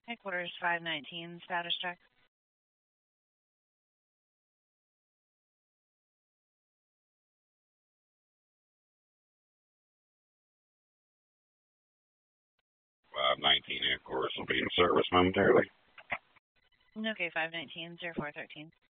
Headquarters 519, status check. Headquarters will be in service momentarily. Okay, 519, 0413.